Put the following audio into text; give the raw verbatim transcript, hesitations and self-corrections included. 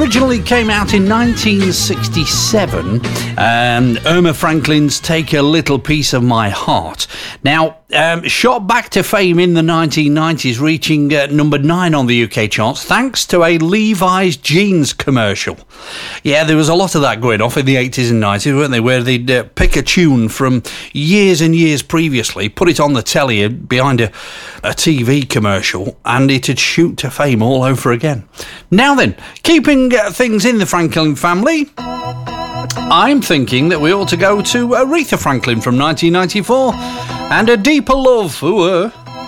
originally came out in nineteen sixty-seven. Um, Irma Franklin's Take a Little Piece of My Heart. Now, um, shot back to fame in the nineteen nineties, reaching uh, number nine on the U K charts, thanks to a Levi's jeans commercial. Yeah, there was a lot of that going off in the eighties and nineties, weren't they, where they'd uh, pick a tune from years and years previously, put it on the telly behind a, a T V commercial, and it'd shoot to fame all over again. Now then, keeping uh, things in the Franklin family, I'm thinking that we ought to go to Aretha Franklin from nineteen ninety-four and A Deeper Love for Her.